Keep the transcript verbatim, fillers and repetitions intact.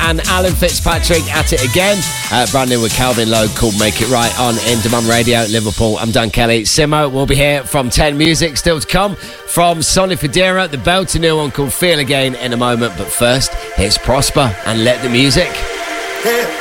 and Alan Fitzpatrick at it again. Uh, brand new with Calvin Lowe called Make It Right on Into Mum Radio, Liverpool. I'm Dan Kelly. Simo will be here from ten Music, still to come from Sonny Fodera, the belter new one called Feel Again in a moment. But first, here's Prosper and Let the Music.